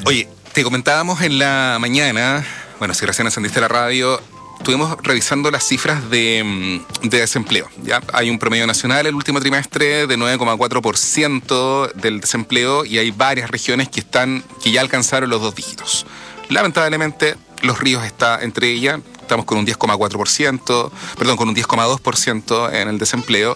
Oye, te comentábamos en la mañana, bueno, si recién encendiste la radio, estuvimos revisando las cifras de desempleo. ¿Ya? Hay un promedio nacional el último trimestre de 9,4% del desempleo y hay varias regiones que ya alcanzaron los 2 dígitos. Lamentablemente, Los Ríos está entre ellas. Estamos con un 10,4%, con un 10,2% en el desempleo,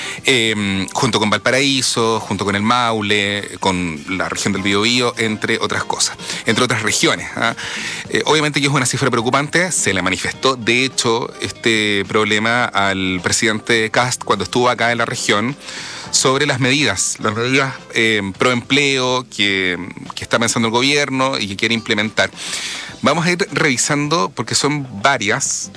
junto con Valparaíso, junto con el Maule, con la región del Biobío, entre otras cosas, entre otras regiones. Obviamente que es una cifra preocupante, se le manifestó, de hecho, este problema al presidente Kast cuando estuvo acá en la región, sobre las medidas pro empleo que está pensando el gobierno y que quiere implementar. Vamos a ir revisando porque son varias,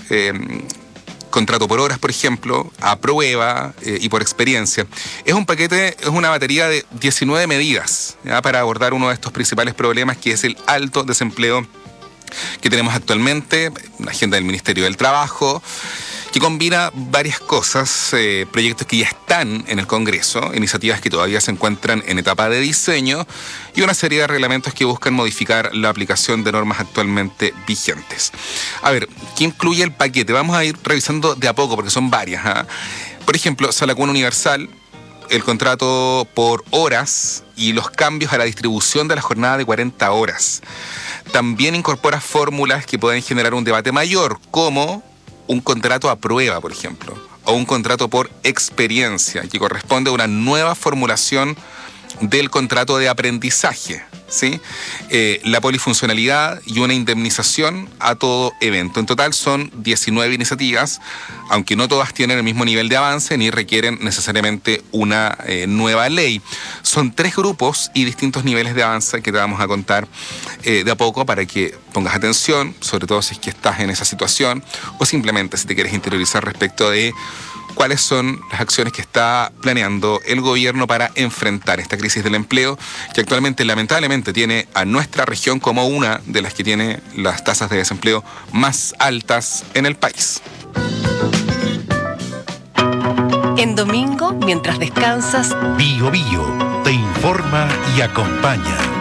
contrato por horas, por ejemplo, a prueba y por experiencia. Es un paquete, es una batería de 19 medidas, ¿ya? Para abordar uno de estos principales problemas, que es el alto desempleo que tenemos actualmente, la agenda del Ministerio del Trabajo, que combina varias cosas, proyectos que ya están en el Congreso, iniciativas que todavía se encuentran en etapa de diseño y una serie de reglamentos que buscan modificar la aplicación de normas actualmente vigentes. A ver, ¿qué incluye el paquete? Vamos a ir revisando de a poco porque son varias. Por ejemplo, Salario Universal, el contrato por horas y los cambios a la distribución de la jornada de 40 horas. También incorpora fórmulas que pueden generar un debate mayor, como un contrato a prueba, por ejemplo, o un contrato por experiencia, que corresponde a una nueva formulación del contrato de aprendizaje, ¿sí? La polifuncionalidad y una indemnización a todo evento. En total son 19 iniciativas, aunque no todas tienen el mismo nivel de avance ni requieren necesariamente una nueva ley. Son 3 grupos y distintos niveles de avance que te vamos a contar de a poco para que pongas atención, sobre todo si es que estás en esa situación o simplemente si te quieres interiorizar respecto de cuáles son las acciones que está planeando el gobierno para enfrentar esta crisis del empleo, que actualmente lamentablemente tiene a nuestra región como una de las que tiene las tasas de desempleo más altas en el país. En domingo, mientras descansas, Bio Bio te informa y acompaña.